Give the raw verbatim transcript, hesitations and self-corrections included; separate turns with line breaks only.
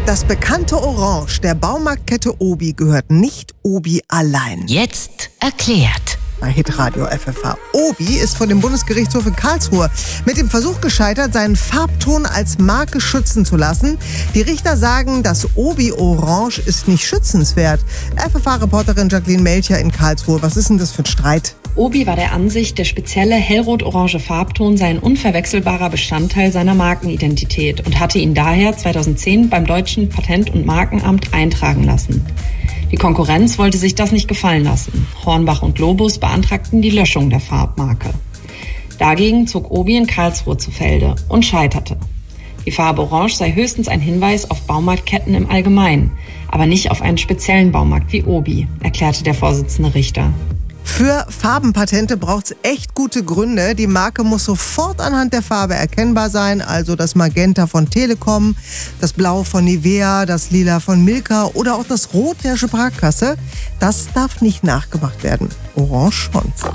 Das bekannte Orange der Baumarktkette Obi gehört nicht Obi allein.
Jetzt erklärt.
Bei Hitradio F F H. Obi ist von dem Bundesgerichtshof in Karlsruhe mit dem Versuch gescheitert, seinen Farbton als Marke schützen zu lassen. Die Richter sagen, das Obi Orange ist nicht schützenswert. F F H-Reporterin Jacqueline Melcher in Karlsruhe. Was ist denn das für ein Streit?
Obi war der Ansicht, der spezielle hellrot-orange Farbton sei ein unverwechselbarer Bestandteil seiner Markenidentität und hatte ihn daher zweitausendzehn beim Deutschen Patent- und Markenamt eintragen lassen. Die Konkurrenz wollte sich das nicht gefallen lassen. Hornbach und Globus beantragten die Löschung der Farbmarke. Dagegen zog Obi in Karlsruhe zu Felde und scheiterte. Die Farbe Orange sei höchstens ein Hinweis auf Baumarktketten im Allgemeinen, aber nicht auf einen speziellen Baumarkt wie Obi, erklärte der Vorsitzende Richter.
Für Farbenpatente braucht es echt gute Gründe. Die Marke muss sofort anhand der Farbe erkennbar sein, also das Magenta von Telekom, das Blau von Nivea, das Lila von Milka oder auch das Rot der Sparkasse. Das darf nicht nachgemacht werden. Orange schon.